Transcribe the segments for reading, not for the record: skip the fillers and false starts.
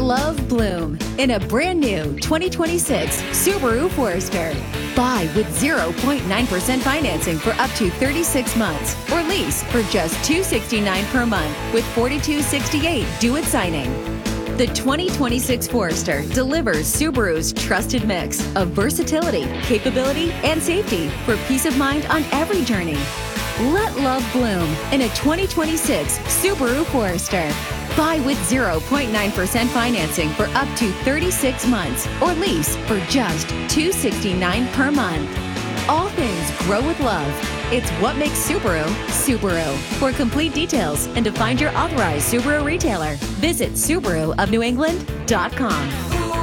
love bloom in a brand new 2026 Subaru Forester. Buy with 0.9% financing for up to 36 months or lease for just $269 per month with $42.68 due at signing. The 2026 Forester delivers Subaru's trusted mix of versatility, capability, and safety for peace of mind on every journey. Let love bloom in a 2026 Subaru Forester. Buy with 0.9% financing for up to 36 months or lease for just $269 per month. All things grow with love. It's what makes Subaru, Subaru. For complete details and to find your authorized Subaru retailer, visit SubaruofNewEngland.com.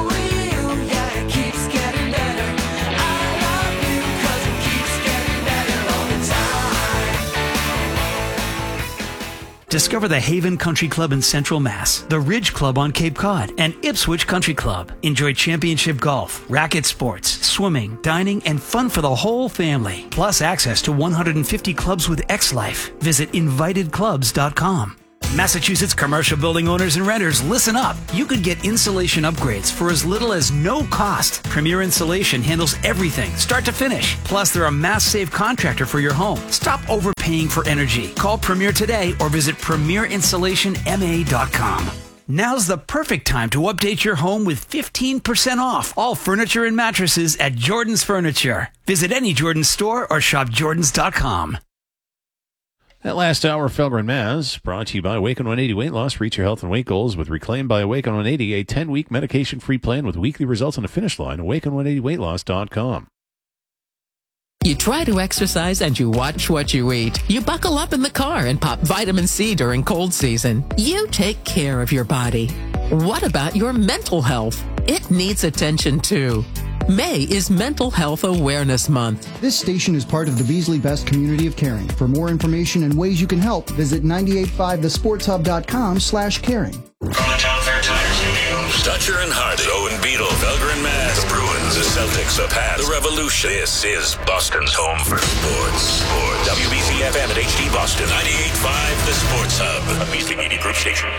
Discover the Haven Country Club in Central Mass, the Ridge Club on Cape Cod, and Ipswich Country Club. Enjoy championship golf, racket sports, swimming, dining, and fun for the whole family. Plus access to 150 clubs with X-Life. Visit invitedclubs.com. Massachusetts commercial building owners and renters, listen up. You could get insulation upgrades for as little as no cost. Premier Insulation handles everything, start to finish. Plus, they're a mass save contractor for your home. Stop overpaying for energy. Call Premier today or visit premierinsulationma.com. Now's the perfect time to update your home with 15% off all furniture and mattresses at Jordan's Furniture. Visit any Jordan's store or shop jordans.com. That last hour of Felger and Maz, brought to you by Awaken 180 Weight Loss. Reach your health and weight goals with Reclaim by Awaken 180, a 10-week medication-free plan with weekly results on the finish line. Awaken180weightloss.com. You try to exercise and you watch what you eat. You buckle up in the car and pop vitamin C during cold season. You take care of your body. What about your mental health? It needs attention too. May is Mental Health Awareness Month. This station is part of the Beasley Best community of caring. For more information and ways you can help, visit 985thesportshub.com/caring. Town Fair Tires News. Dutcher and Hardy, Owen Beetle, Felger and Maz, the Bruins, the Celtics, the Pats, the Revolution. This is Boston's home for sports. WBC FM at HD Boston. 98.5 The Sports Hub, a Beasley Media Group station.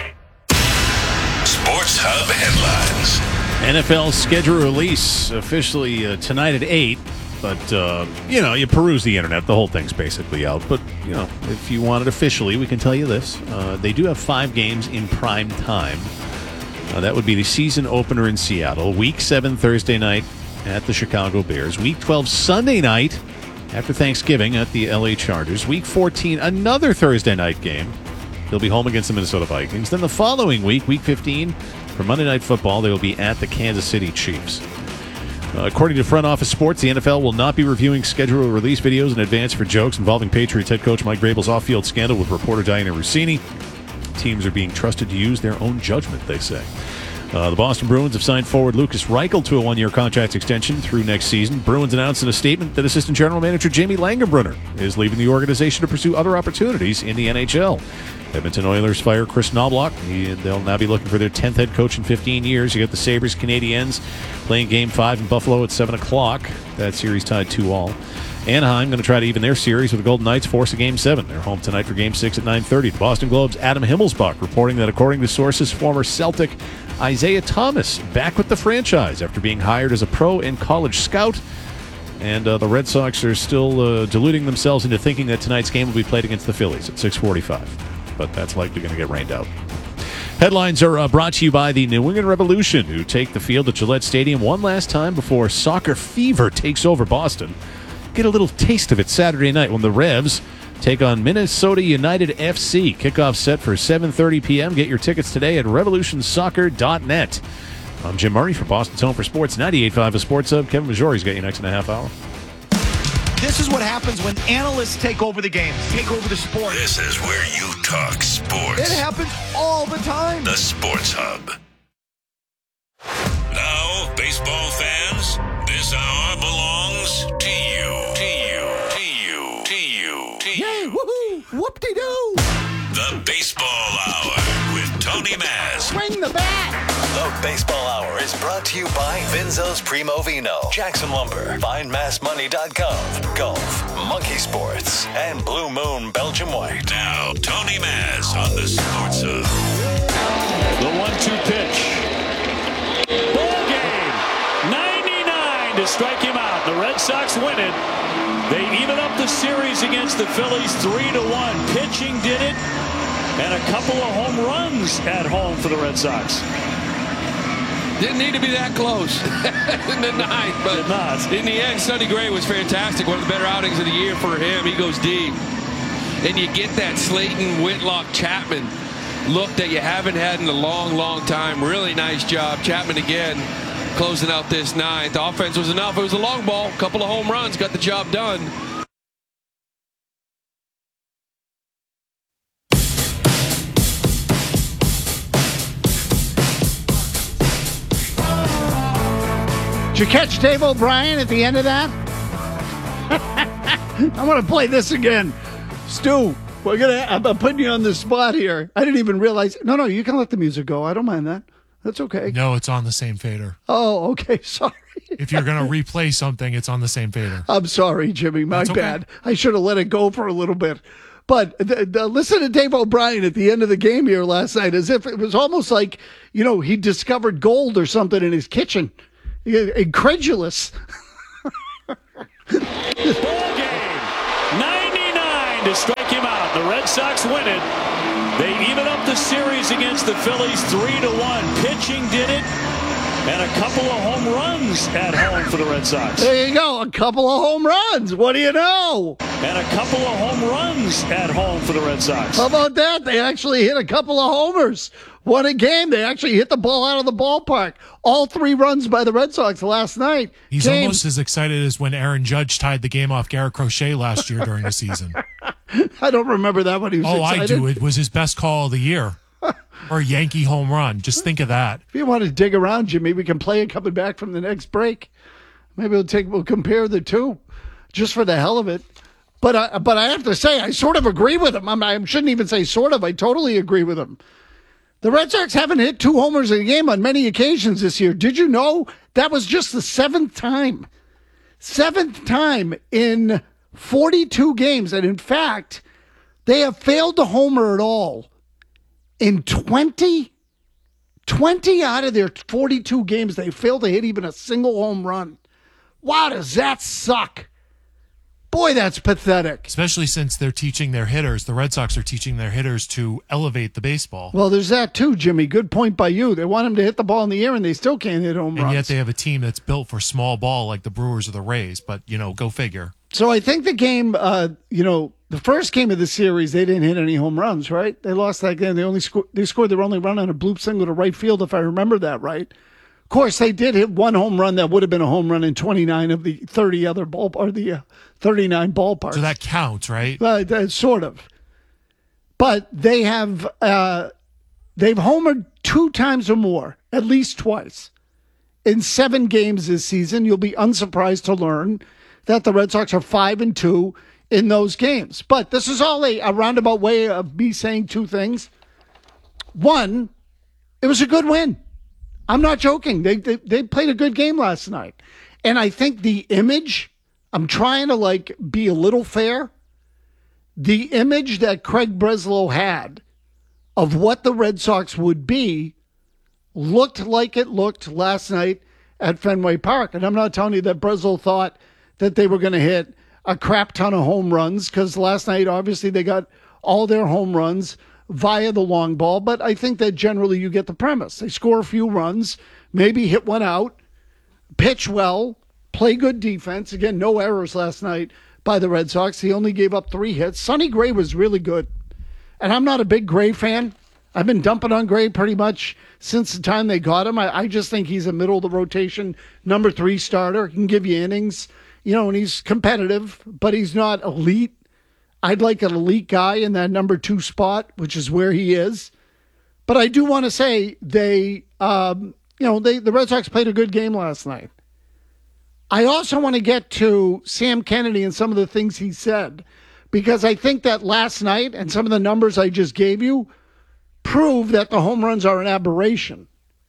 Sports Hub headlines. NFL schedule release officially tonight at 8. But, you peruse the internet. The whole thing's basically out. But, if you want it officially, we can tell you this. They do have 5 games in prime time. That would be the season opener in Seattle. Week 7 Thursday night at the Chicago Bears. Week 12 Sunday night after Thanksgiving at the LA Chargers. Week 14, another Thursday night game. They'll be home against the Minnesota Vikings. Then the following week, Week 15, for Monday Night Football, they will be at the Kansas City Chiefs. According to Front Office Sports, the NFL will not be reviewing schedule release videos in advance for jokes involving Patriots head coach Mike Vrabel's off-field scandal with reporter Diana Rossini. Teams are being trusted to use their own judgment, they say. The Boston Bruins have signed forward Lucas Reichel to a 1-year contract extension through next season. Bruins announced in a statement that Assistant General Manager Jamie Langenbrunner is leaving the organization to pursue other opportunities in the NHL. Edmonton Oilers fire Chris Knobloch. They'll now be looking for their 10th head coach in 15 years. You got the Sabres Canadiens playing Game 5 in Buffalo at 7 o'clock. That series tied 2-2. Anaheim going to try to even their series with the Golden Knights force a Game 7. They're home tonight for Game 6 at 9:30. The Boston Globe's Adam Himmelsbach reporting that according to sources, former Celtic Isaiah Thomas back with the franchise after being hired as a pro and college scout. And the Red Sox are still deluding themselves into thinking that tonight's game will be played against the Phillies at 6:45. But that's likely going to get rained out. Headlines are brought to you by the New England Revolution, who take the field at Gillette Stadium one last time before soccer fever takes over Boston. Get a little taste of it Saturday night when the Revs take on Minnesota United FC. Kickoff set for 7:30 p.m. Get your tickets today at revolutionsoccer.net. I'm Jim Murray for Boston's Home for Sports, 98.5 The Sports Hub. Kevin Majori's got you next in a half hour. This is what happens when analysts take over the games, take over the sport. This is where you talk sports. It happens all the time. The Sports Hub. Now, baseball fans, this hour belongs to you. Yay, woohoo, whoop-de-doo. The Baseball Hour with Tony Maz. Swing the bat. The Baseball Hour is brought to you by Vinzo's Primo Vino, Jackson Lumber, FindMassMoney.com, Golf, Monkey Sports, and Blue Moon Belgium White. Now, Tony Maz on the Sports Hub. The 1-2 pitch. strike him out. The Red Sox win it. They even up the series against the Phillies 3-1. Pitching did it, and a couple of home runs at home for the Red Sox. Didn't need to be that close in the ninth, but in the end, Sonny Gray was fantastic. One of the better outings of the year for him. He goes deep. And you get that Slayton, Whitlock, Chapman look that you haven't had in a long, long time. Really nice job. Chapman again closing out this ninth. The offense was enough. It was a long ball. Couple of home runs. Got the job done. Did you catch Dave O'Brien at the end of that? I want to play this again. Stu, I'm putting you on the spot here. I didn't even realize. No, you can let the music go. I don't mind that. That's okay. No, it's on the same fader. Oh, okay. Sorry. If you're going to replay something, it's on the same fader. I'm sorry, Jimmy. My bad. I should have let it go for a little bit. But listen to Dave O'Brien at the end of the game here last night, as if it was almost like, he discovered gold or something in his kitchen. Incredulous. Ball game. 99 to strike him out. The Red Sox win it. They even up the series against the Phillies 3-1. Pitching did it, and a couple of home runs at home for the Red Sox. There you go. A couple of home runs. What do you know? And a couple of home runs at home for the Red Sox. How about that? They actually hit a couple of homers. What a game. They actually hit the ball out of the ballpark. All 3 runs by the Red Sox last night. He's almost as excited as when Aaron Judge tied the game off Garrett Crochet last year during the season. I don't remember that when he was excited. I do. It was his best call of the year. Or a Yankee home run. Just think of that. If you want to dig around, Jimmy, we can play it coming back from the next break. Maybe we'll compare the two just for the hell of it. But I have to say, I sort of agree with him. I shouldn't even say sort of. I totally agree with him. The Red Sox haven't hit 2 homers in a game on many occasions this year. Did you know that was just the 7th time? 7th time in 42 games. And in fact, they have failed to homer at all in 20 out of their 42 games. They failed to hit even a single home run. Wow, does that suck? Boy, that's pathetic. Especially since they're teaching their hitters. The Red Sox are teaching their hitters to elevate the baseball. Well, there's that too, Jimmy. Good point by you. They want them to hit the ball in the air, and they still can't hit home runs. And yet they have a team that's built for small ball like the Brewers or the Rays. But, go figure. So I think the game, the first game of the series, they didn't hit any home runs, right? They lost that game. They scored their only run on a bloop single to right field, if I remember that right. Of course, they did hit 1 home run that would have been a home run in 29 of the 30 other 39 ballparks. So that counts, right? Sort of. But they have they've homered 2 times or more, at least twice, in 7 games this season. You'll be unsurprised to learn that the Red Sox are 5-2 in those games. But this is all a roundabout way of me saying 2 things. One, it was a good win. I'm not joking. They played a good game last night. And I think the image, I'm trying to be a little fair. The image that Craig Breslow had of what the Red Sox would be looked like it looked last night at Fenway Park. And I'm not telling you that Breslow thought that they were going to hit a crap ton of home runs, because last night, obviously, they got all their home runs via the long ball. But I think that generally you get the premise. They score a few runs, maybe hit one out, pitch well, play good defense. Again, no errors last night by the Red Sox. He only gave up 3 hits. Sonny Gray was really good. And I'm not a big Gray fan. I've been dumping on Gray pretty much since the time they got him. I just think he's a middle of the rotation number 3 starter. He can give you innings, and he's competitive, but he's not elite. I'd like an elite guy in that number 2 spot, which is where he is. But I do want to say the Red Sox played a good game last night. I also want to get to Sam Kennedy and some of the things he said, because I think that last night and some of the numbers I just gave you prove that the home runs are an aberration.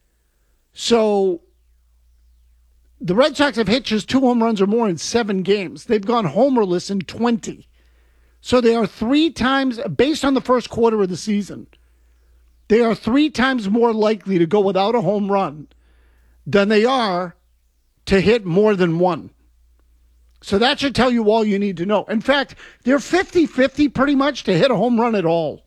So the Red Sox have hit just 2 home runs or more in 7 games. They've gone homerless in 20. So they are 3 times, based on the first quarter of the season, they are 3 times more likely to go without a home run than they are to hit more than one. So that should tell you all you need to know. In fact, they're 50-50 pretty much to hit a home run at all.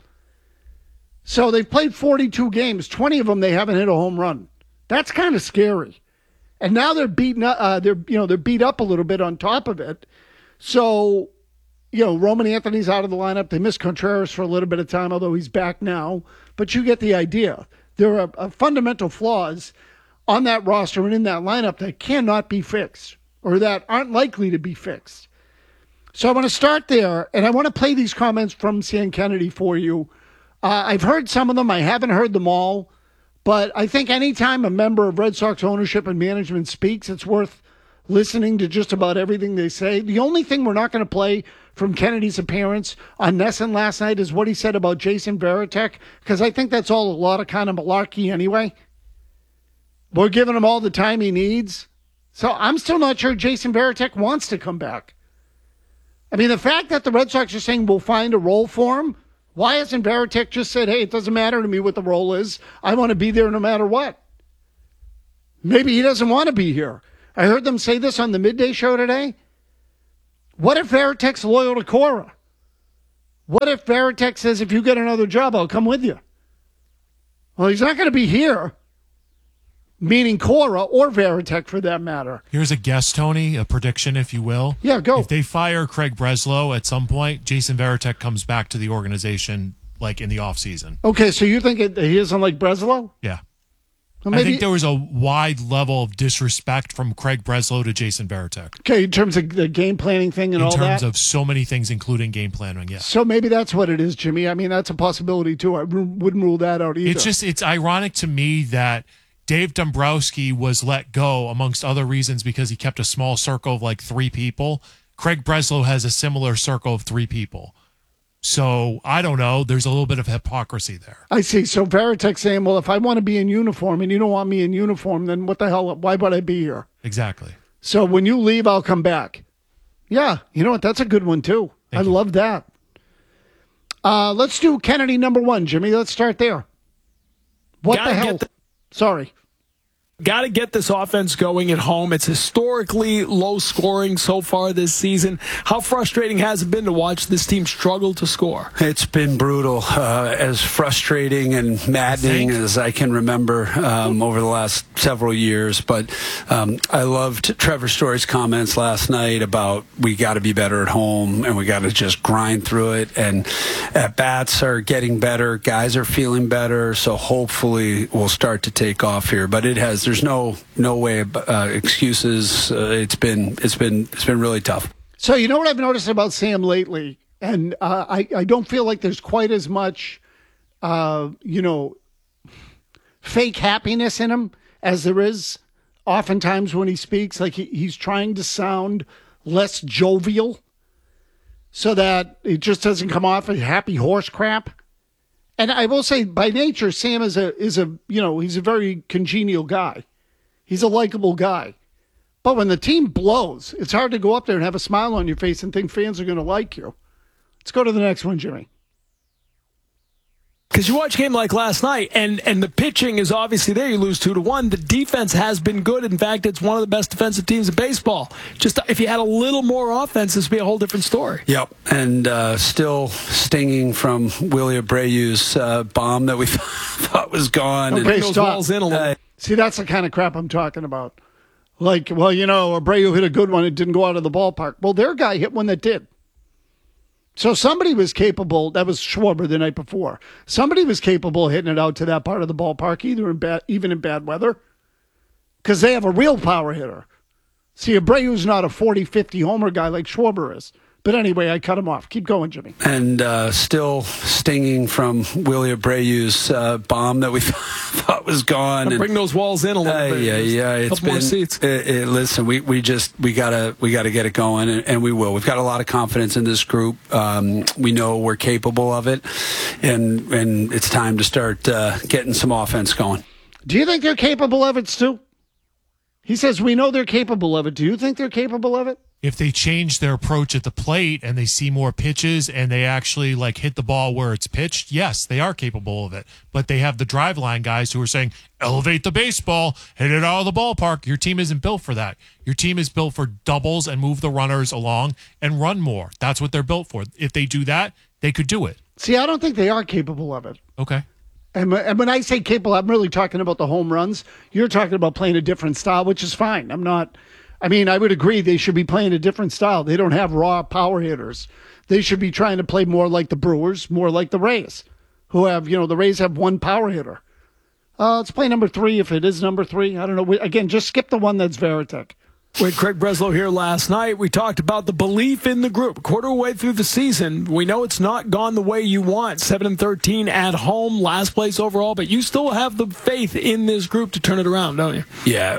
So they've played 42 games. 20 of them they haven't hit a home run. That's kind of scary. And now they're beaten up. They're beat up a little bit on top of it. So, Roman Anthony's out of the lineup. They missed Contreras for a little bit of time, although he's back now. But you get the idea. There are fundamental flaws on that roster and in that lineup that cannot be fixed, or that aren't likely to be fixed. So I want to start there, and I want to play these comments from Sam Kennedy for you. I've heard some of them. I haven't heard them all. But I think anytime a member of Red Sox ownership and management speaks, it's worth listening to just about everything they say. The only thing we're not going to play from Kennedy's appearance on NESN last night is what he said about Jason Varitek, because I think that's all a lot of kind of malarkey anyway. We're giving him all the time he needs. So I'm still not sure Jason Varitek wants to come back. I mean, the fact that the Red Sox are saying we'll find a role for him, why hasn't Varitek just said, hey, it doesn't matter to me what the role is. I want to be there no matter what. Maybe he doesn't want to be here. I heard them say this on the midday show today. What if Varitek's loyal to Cora? What if Varitek says, if you get another job, I'll come with you? Well, he's not going to be here. Meaning Cora or Varitek for that matter. Here's a guess, Tony, a prediction, if you will. Yeah, go. If they fire Craig Breslow at some point, Jason Varitek comes back to the organization like in the offseason. Okay, so you think he isn't like Breslow? Yeah. Well, maybe, I think there was a wide level of disrespect from Craig Breslow to Jason Varitek. Okay, in terms of the game planning thing and all that? In terms of so many things, including game planning, yeah. So maybe that's what it is, Jimmy. I mean, that's a possibility, too. I wouldn't rule that out either. It's ironic to me that Dave Dombrowski was let go, amongst other reasons, because he kept a small circle of like 3 people. Craig Breslow has a similar circle of 3 people. So, I don't know. There's a little bit of hypocrisy there. I see. So, Varitek saying, well, if I want to be in uniform and you don't want me in uniform, then what the hell? Why would I be here? Exactly. So, when you leave, I'll come back. Yeah. You know what? That's a good one, too. I love that. Let's do Kennedy number 1, Jimmy. Let's start there. What the hell? Sorry. Got to get this offense going at home. It's historically low scoring so far this season. How frustrating has it been to watch this team struggle to score? It's been brutal, as frustrating and maddening as I can remember over the last several years. But I loved Trevor Story's comments last night about we got to be better at home and we got to just grind through it. And at-bats are getting better. Guys are feeling better. So hopefully we'll start to take off here. But there's no way of excuses. It's been really tough. So you know what I've noticed about Sam lately, and I don't feel like there's quite as much, fake happiness in him as there is oftentimes when he speaks. Like he's trying to sound less jovial, so that it just doesn't come off as happy horse crap. And I will say, by nature, Sam is a he's a very congenial guy. He's a likable guy. But when the team blows, it's hard to go up there and have a smile on your face and think fans are going to like you. Let's go to the next one, Jimmy. Because you watch a game like last night, and the pitching is obviously there. You lose 2-1. The defense has been good. In fact, it's one of the best defensive teams in baseball. Just if you had a little more offense, this would be a whole different story. Yep, and still stinging from Willie Abreu's bomb that we thought was gone. Okay, and stop. Walls in a little. See, that's the kind of crap I'm talking about. Like, well, Abreu hit a good one. It didn't go out of the ballpark. Well, their guy hit one that did. So somebody was capable. That was Schwarber the night before. Somebody was capable of hitting it out to that part of the ballpark, even in bad weather, because they have a real power hitter. See, Abreu's not a 40-50 homer guy like Schwarber is. But anyway, I cut him off. Keep going, Jimmy. And still stinging from Willie Abreu's bomb that we thought was gone. And bring those walls in a little bit. Yeah. It's been more seats. Listen, we gotta get it going, and we will. We've got a lot of confidence in this group. We know we're capable of it, and it's time to start getting some offense going. Do you think they're capable of it, Stu? He says we know they're capable of it. Do you think they're capable of it? if they change their approach at the plate and they see more pitches and they actually like hit the ball where it's pitched, yes, they are capable of it. But they have the driveline guys who are saying, elevate the baseball, hit it out of the ballpark. Your team isn't built for that. Your team is built for doubles and move the runners along and run more. That's what they're built for. If they do that, they could do it. See, I don't think they are capable of it. Okay. And when I say capable, I'm really talking about the home runs. You're talking about playing a different style, which is fine. I would agree they should be playing a different style. They don't have raw power hitters. They should be trying to play more like the Brewers, more like the Rays, who have, the Rays have one power hitter. Let's play number 3 if it is number 3. I don't know. Again, just skip the one that's Veritek. With Craig Breslow here last night, we talked about the belief in the group. A quarter way through the season, we know it's not gone the way you want. 7-13 at home, last place overall, but you still have the faith in this group to turn it around, don't you? Yeah,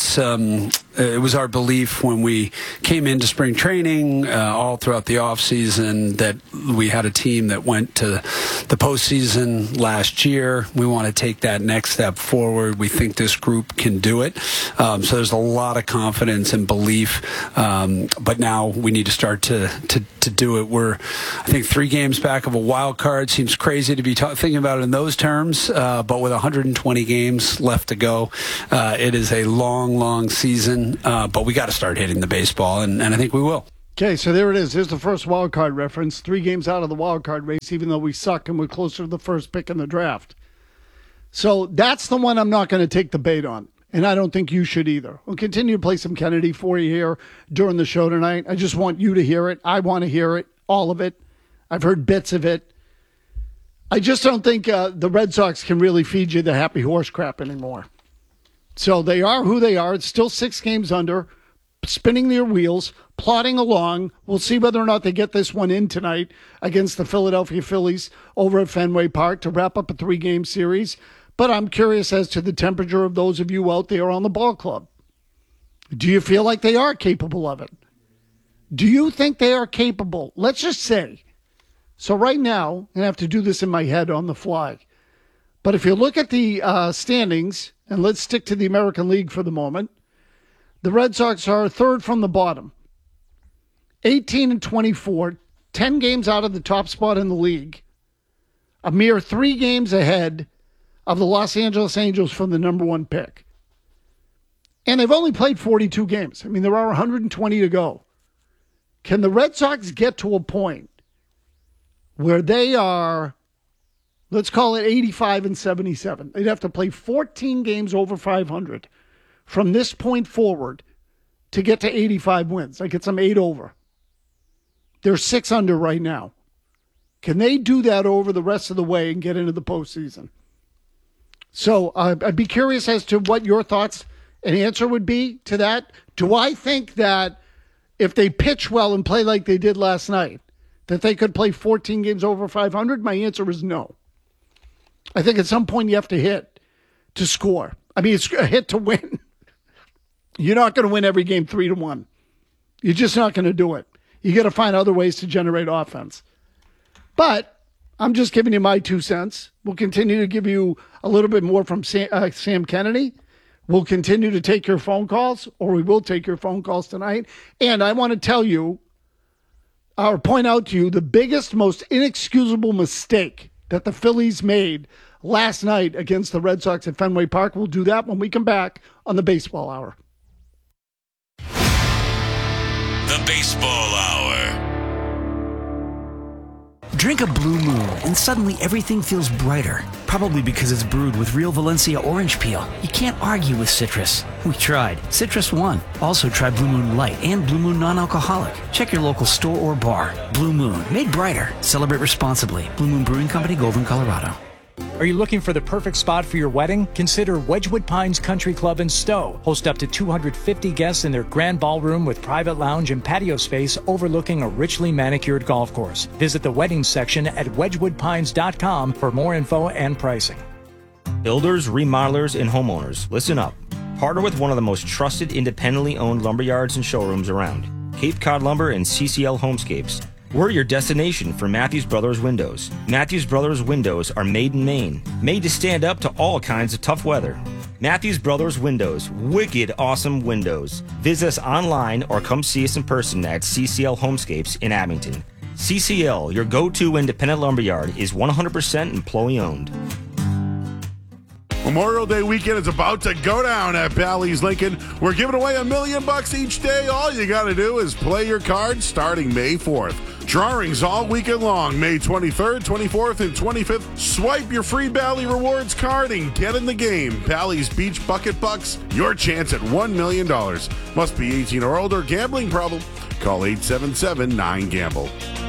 it was our belief when we came into spring training, all throughout the offseason, that we had a team that went to the postseason last year. We want to take that next step forward. We think this group can do it. So there's a lot of confidence and belief, but now we need to start to do it. We're, I think, 3 games back of a wild card. Seems crazy to be thinking about it in those terms, but with 120 games left to go, it is a long season, but we got to start hitting the baseball, and I think we will. Okay, so there it is. Here's the first wild card reference. 3 games out of the wild card race, even though we suck and we're closer to the first pick in the draft. So that's the one I'm not going to take the bait on. And I don't think you should either. We'll continue to play some Kennedy for you here during the show tonight. I just want you to hear it. I want to hear it, all of it. I've heard bits of it. I just don't think the Red Sox can really feed you the happy horse crap anymore. So they are who they are. It's still 6 games under, spinning their wheels, plodding along. We'll see whether or not they get this one in tonight against the Philadelphia Phillies over at Fenway Park to wrap up a 3-game series. But I'm curious as to the temperature of those of you out there on the ball club. Do you feel like they are capable of it? Do you think they are capable? Let's just say. So right now, I'm going to have to do this in my head on the fly. But if you look at the standings, and let's stick to the American League for the moment, the Red Sox are 3rd from the bottom. 18-24, 10 games out of the top spot in the league. A mere 3 games ahead of the Los Angeles Angels from the number 1 pick. And they've only played 42 games. I mean, there are 120 to go. Can the Red Sox get to a point where they are, let's call it 85-77? They'd have to play 14 games over 500 from this point forward to get to 85 wins. That gets them 8 over. They're 6 under right now. Can they do that over the rest of the way and get into the postseason? So I'd be curious as to what your thoughts and answer would be to that. Do I think that if they pitch well and play like they did last night, that they could play 14 games over 500? My answer is no. I think at some point you have to hit to score. I mean, it's a hit to win. You're not going to win every game 3-1. You're just not going to do it. You got to find other ways to generate offense. But I'm just giving you my 2 cents. We'll continue to give you a little bit more from Sam Kennedy. We'll continue to take your phone calls, or we will take your phone calls tonight. And I want to tell you, or point out to you, the biggest, most inexcusable mistake that the Phillies made last night against the Red Sox at Fenway Park. We'll do that when we come back on the Baseball Hour. The Baseball Hour. Drink a Blue Moon, and suddenly everything feels brighter. Probably because it's brewed with real Valencia orange peel. You can't argue with citrus. We tried. Citrus won. Also try Blue Moon Light and Blue Moon Non-Alcoholic. Check your local store or bar. Blue Moon, made brighter. Celebrate responsibly. Blue Moon Brewing Company, Golden, Colorado. Are you looking for the perfect spot for your wedding? Consider Wedgwood Pines Country Club in Stowe. Host up to 250 guests in their grand ballroom with private lounge and patio space overlooking a richly manicured golf course. Visit the weddings section at wedgwoodpines.com for more info and pricing. Builders, remodelers, and homeowners, listen up. Partner with one of the most trusted independently owned lumberyards and showrooms around, Cape Cod Lumber and CCL Homescapes. We're your destination for Matthews Brothers windows. Matthews Brothers windows are made in Maine, made to stand up to all kinds of tough weather. Matthews Brothers Windows. Wicked awesome windows. Visit us online or come see us in person at CCL Homescapes in Abington. CCL, your go-to independent lumberyard, is 100% employee-owned. Memorial Day weekend is about to go down at Bally's Lincoln. We're giving away $1 million each day. All you got to do is play your cards starting May 4th. Drawings all weekend long, May 23rd, 24th, and 25th. Swipe your free Bally Rewards card and get in the game. Bally's Beach Bucket Bucks, your chance at $1 million. Must be 18 or older. Gambling problem? Call 877-9-GAMBLE.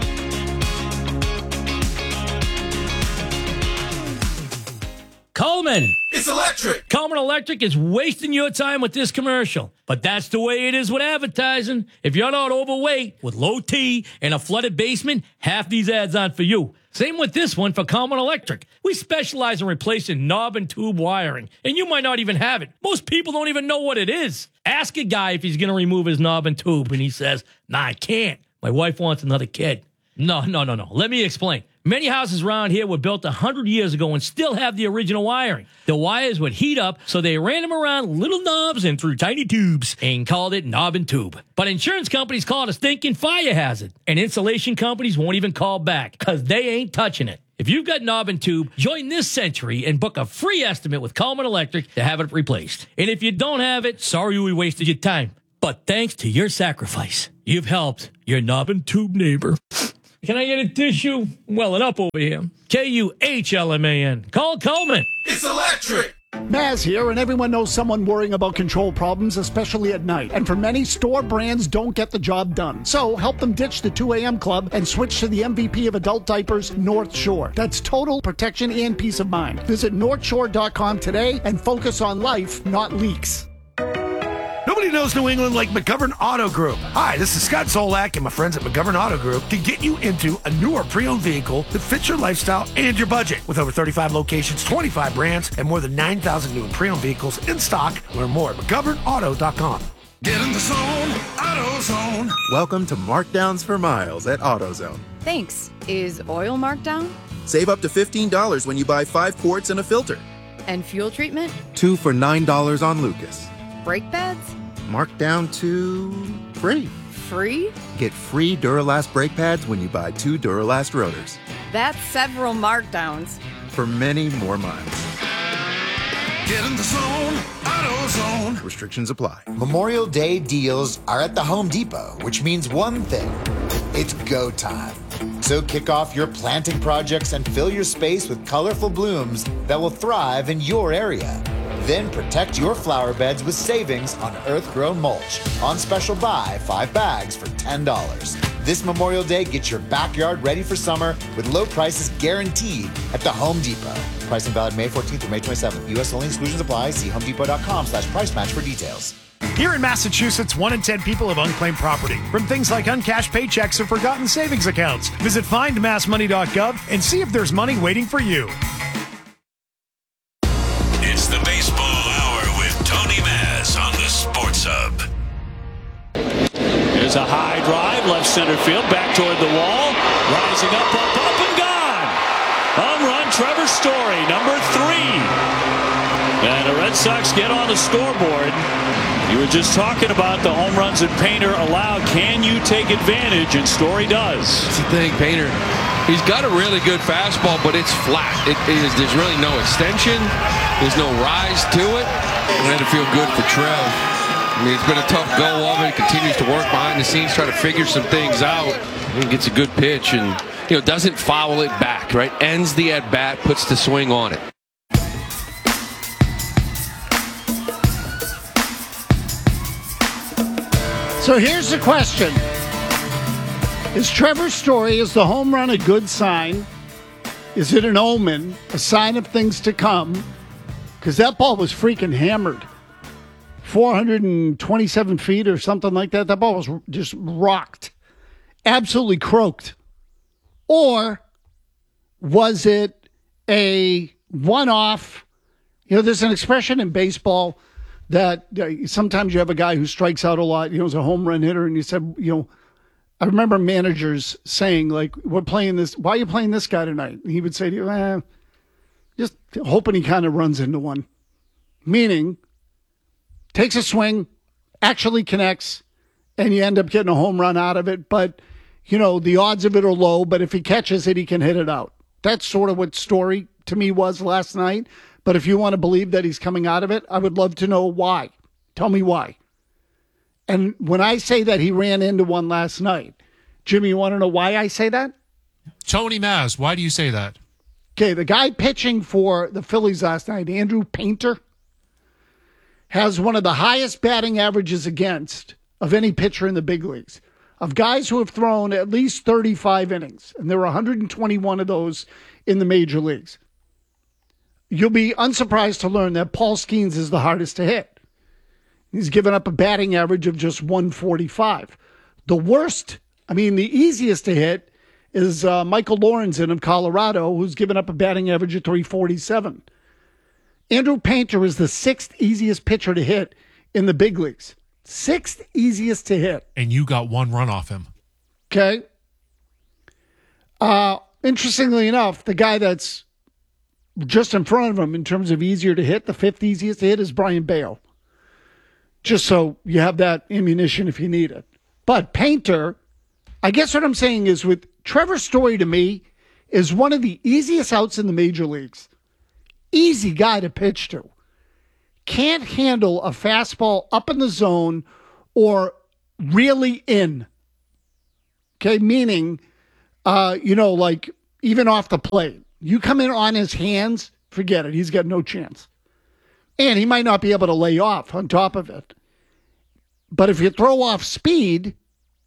Coleman. It's electric. Coleman Electric is wasting your time with this commercial. But that's the way it is with advertising. If you're not overweight, with low T and a flooded basement, half these ads aren't for you. Same with this one for Coleman Electric. We specialize in replacing knob and tube wiring, and you might not even have it. Most people don't even know what it is. Ask a guy if he's going to remove his knob and tube, and he says, "Nah, I can't. My wife wants another kid." No. Let me explain. Many houses around here were built 100 years ago and still have the original wiring. The wires would heat up, so they ran them around little knobs and through tiny tubes and called it knob and tube. But insurance companies call it a stinking fire hazard, and insulation companies won't even call back because they ain't touching it. If you've got knob and tube, join this century and book a free estimate with Coleman Electric to have it replaced. And if you don't have it, sorry we wasted your time. But thanks to your sacrifice, you've helped your knob and tube neighbor. Can I get a tissue? I'm welling up over here. Kuhlman. Call Coleman. It's electric. Maz here, and everyone knows someone worrying about control problems, especially at night. And for many, store brands don't get the job done. So help them ditch the 2 a.m. club and switch to the MVP of adult diapers, North Shore. That's total protection and peace of mind. Visit NorthShore.com today and focus on life, not leaks. Nobody knows New England like McGovern Auto Group. Hi, this is Scott Zolak, and my friends at McGovern Auto Group can get you into a newer pre-owned vehicle that fits your lifestyle and your budget. With over 35 locations, 25 brands, and more than 9,000 new and pre-owned vehicles in stock, learn more at McGovernAuto.com. Get in the zone, AutoZone. Welcome to Markdowns for Miles at AutoZone. Thanks. Is oil marked down? Save up to $15 when you buy 5 quarts and a filter. And fuel treatment? 2 for $9 on Lucas. Brake pads? Marked down to free. Free? Get free Duralast brake pads when you buy 2 Duralast rotors. That's several markdowns. For many more miles. Get in the zone, AutoZone. Restrictions apply. Memorial Day deals are at the Home Depot, which means one thing. It's go time. So kick off your planting projects and fill your space with colorful blooms that will thrive in your area. Then protect your flower beds with savings on earth-grown mulch. On special buy, 5 bags for $10. This Memorial Day, get your backyard ready for summer with low prices guaranteed at the Home Depot. Pricing valid May 14th through May 27th. U.S. only, exclusions apply. See homedepot.com/price match for details. Here in Massachusetts, 1 in 10 people have unclaimed property from things like uncashed paychecks or forgotten savings accounts. Visit findmassmoney.gov and see if there's money waiting for you. It's the Baseball Hour with Tony Maz on the Sports Hub. There's a high drive, left center field, back toward the wall. Rising up, and gone. Home run, Trevor Story, number 3. And the Red Sox get on the scoreboard. You were just talking about the home runs that Painter allowed. Can you take advantage? And Story does. That's the thing, Painter. He's got a really good fastball, but it's flat. There's really no extension. There's no rise to it. And that'll feel good for Trev. I mean, it's been a tough go of it. He continues to work behind the scenes, try to figure some things out. He gets a good pitch and, doesn't foul it back, right? Ends the at-bat, puts the swing on it. So here's the question. Is Trevor Story, is the home run a good sign? Is it an omen, a sign of things to come? Because that ball was freaking hammered. 427 feet or something like that. That ball was just rocked. Absolutely croaked. Or was it a one-off? There's an expression in baseball that sometimes you have a guy who strikes out a lot, is a home run hitter, and you said, I remember managers saying, like, we're playing this, why are you playing this guy tonight? And he would say to you, just hoping he kind of runs into one. meaning takes a swing, actually connects, and you end up getting a home run out of it. But, the odds of it are low, but if he catches it, he can hit it out. That's sort of what Story to me was last night. But if you want to believe that he's coming out of it, I would love to know why. Tell me why. And when I say that he ran into one last night, Jimmy, you want to know why I say that? Tony Maz, why do you say that? Okay, the guy pitching for the Phillies last night, Andrew Painter, has one of the highest batting averages against of any pitcher in the big leagues, of guys who have thrown at least 35 innings, and there are 121 of those in the major leagues. You'll be unsurprised to learn that Paul Skeens is the hardest to hit. He's given up a batting average of just 145. The easiest to hit is Michael Lorenzen of Colorado, who's given up a batting average of 347. Andrew Painter is the 6th easiest pitcher to hit in the big leagues. 6th easiest to hit. And you got one run off him. Okay. Interestingly enough, the guy that's just in front of him in terms of easier to hit, the 5th easiest to hit is Brian Bale. Just so you have that ammunition if you need it. But Painter, I guess what I'm saying is with Trevor Story, to me, is one of the easiest outs in the major leagues. Easy guy to pitch to. Can't handle a fastball up in the zone or really in. Okay, meaning, like even off the plate. You come in on his hands, forget it. He's got no chance. And he might not be able to lay off on top of it. But if you throw off speed,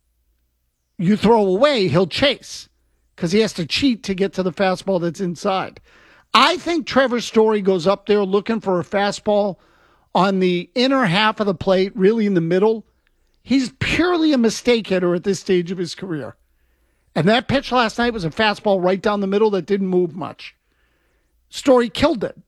you throw away, he'll chase because he has to cheat to get to the fastball that's inside. I think Trevor Story goes up there looking for a fastball on the inner half of the plate, really in the middle. He's purely a mistake hitter at this stage of his career. And that pitch last night was a fastball right down the middle that didn't move much. Story killed it.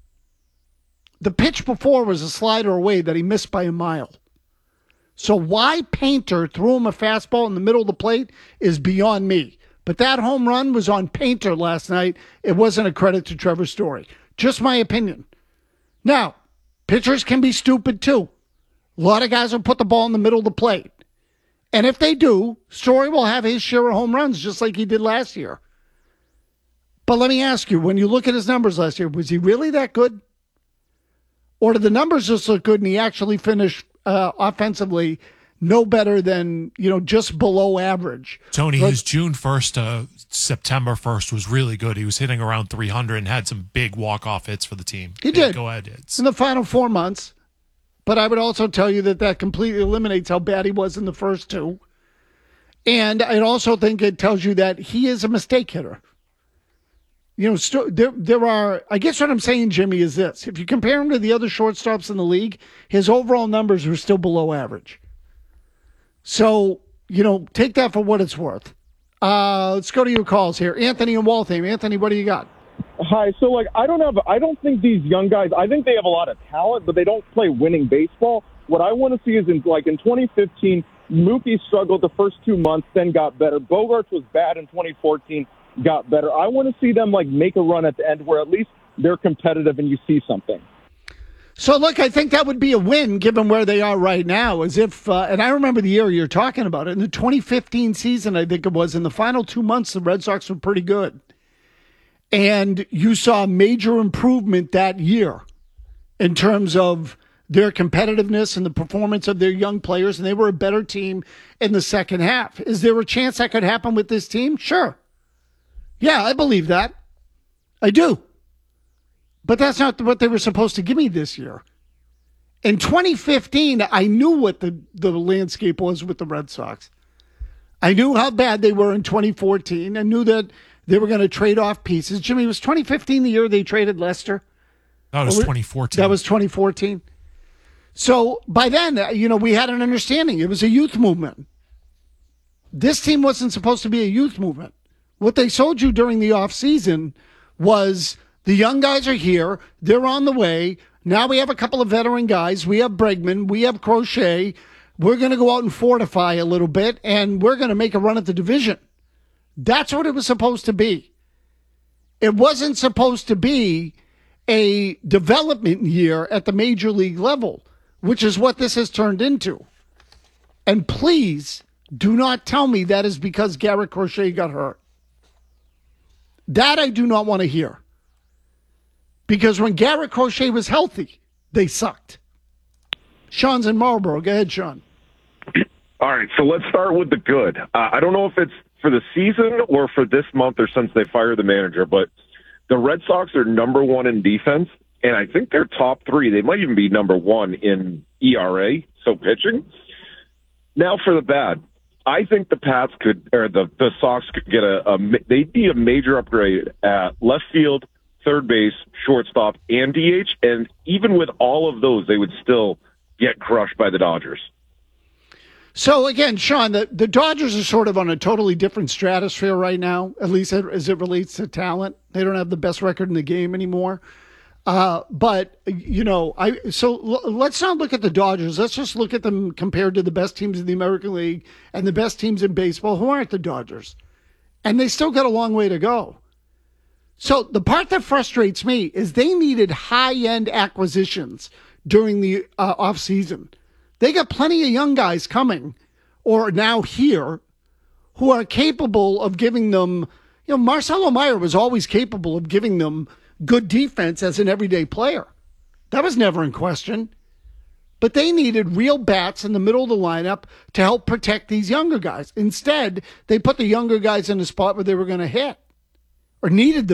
The pitch before was a slider away that he missed by a mile. So why Painter threw him a fastball in the middle of the plate is beyond me. But that home run was on Painter last night. It wasn't a credit to Trevor Story. Just my opinion. Now, pitchers can be stupid too. A lot of guys will put the ball in the middle of the plate. And if they do, Story will have his share of home runs just like he did last year. But let me ask you, when you look at his numbers last year, was he really that good? Or did the numbers just look good and he actually finished offensively no better than, just below average? Tony, his June 1st to September 1st was really good. He was hitting around 300 and had some big walk-off hits for the team. He did. Go-ahead hits. In the final 4 months. But I would also tell you that completely eliminates how bad he was in the first 2. And I also think it tells you that he is a mistake hitter. There are, I guess what I'm saying, Jimmy, is this. If you compare him to the other shortstops in the league, his overall numbers are still below average. So, take that for what it's worth. Let's go to your calls here. Anthony in Waltham. Anthony, what do you got? Hi. So, I don't think these young guys, I think they have a lot of talent, but they don't play winning baseball. What I want to see is in 2015, Mookie struggled the first 2 months, then got better. Bogarts was bad in 2014, got better. I want to see them make a run at the end where at least they're competitive and you see something. So, look, I think that would be a win given where they are right now. As if, and I remember the year you're talking about. In the 2015 season, I think it was, in the final 2 months, the Red Sox were pretty good. And you saw major improvement that year in terms of their competitiveness and the performance of their young players, and they were a better team in the second half. Is there a chance that could happen with this team? Sure. Yeah, I believe that. I do. But that's not what they were supposed to give me this year. In 2015, I knew what the landscape was with the Red Sox. I knew how bad they were in 2014. I knew that they were going to trade off pieces. Jimmy, was 2015 the year they traded Lester? That was 2014. That was 2014. So by then, we had an understanding. It was a youth movement. This team wasn't supposed to be a youth movement. What they sold you during the offseason was the young guys are here. They're on the way. Now we have a couple of veteran guys. We have Bregman. We have Crochet. We're going to go out and fortify a little bit, and we're going to make a run at the division. That's what it was supposed to be. It wasn't supposed to be a development year at the major league level, which is what this has turned into. And please do not tell me that is because Garrett Crochet got hurt. That I do not want to hear. Because when Garrett Crochet was healthy, they sucked. Sean's in Marlboro. Go ahead, Sean. All right, so let's start with the good. I don't know if it's for the season or for this month or since they fired the manager, but the Red Sox are number one in defense, and I think they're top three. They might even be number one in ERA, so pitching. Now for the bad. I think the Pats could, or the Sox could get they'd be a major upgrade at left field, third base, shortstop, and DH, and even with all of those, they would still get crushed by the Dodgers. So again, Sean, the Dodgers are sort of on a totally different stratosphere right now, at least as it relates to talent. They don't have the best record in the game anymore. But, you know, let's not look at the Dodgers. Let's just look at them compared to the best teams in the American League and the best teams in baseball who aren't the Dodgers. And they still got a long way to go. So the part that frustrates me is they needed high-end acquisitions during the offseason. They got plenty of young guys coming or now here who are capable of giving them, you know, Marcelo Meyer was always capable of giving them good defense as an everyday player. That was never in question. But they needed real bats in the middle of the lineup to help protect these younger guys. Instead, they put the younger guys in a spot where they were going to hit or needed them.